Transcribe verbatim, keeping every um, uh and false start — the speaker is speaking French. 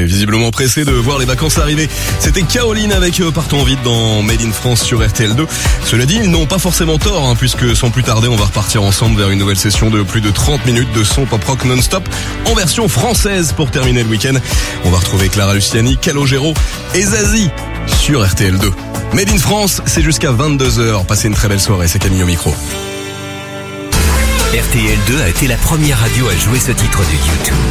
visiblement pressé de voir les vacances arriver. C'était Caroline avec euh, Partons vite dans Made in France sur R T L deux. Cela dit, ils n'ont pas forcément tort, hein, puisque sans plus tarder, on va repartir ensemble vers une nouvelle session de plus de trente minutes de son pop rock non-stop en version française pour terminer le week-end. On va retrouver Clara Luciani, Calogero et Zazie sur R T L deux. Made in France, c'est jusqu'à vingt-deux heures. Passez une très belle soirée, c'est Camille au micro. R T L deux a été la première radio à jouer ce titre de YouTube.